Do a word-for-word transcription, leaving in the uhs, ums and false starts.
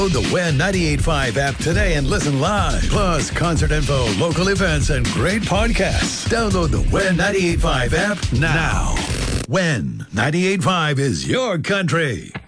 the When ninety-eight point five app today and listen live. Plus, concert info, local events, and great podcasts. Download the When ninety-eight point five app now. When ninety-eight point five is your country.